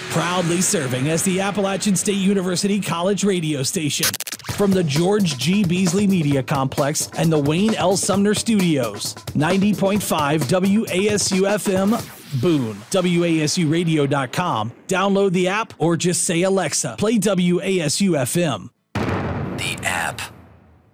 Proudly serving as the Appalachian State University College radio station. From the George G. Beasley Media Complex and the Wayne L. Sumner Studios. 90.5 WASU-FM, Boone. WASUradio.com. Download the app or just say, Alexa, play WASU-FM. The app.